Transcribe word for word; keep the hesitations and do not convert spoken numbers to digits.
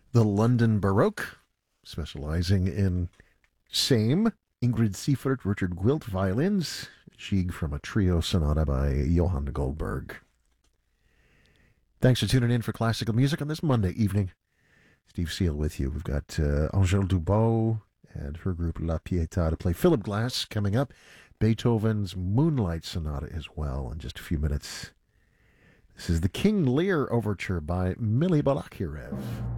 The London Baroque, specializing in same. Ingrid Seifert, Richard Gwilt, violins. Gigue from a trio sonata by Johann Goldberg. Thanks for tuning in for classical music on this Monday evening. Steve Seal with you. We've got uh, Angèle Dubois and her group La Pietà to play Philip Glass coming up. Beethoven's Moonlight Sonata as well in just a few minutes. This is the King Lear Overture by Mili Balakirev.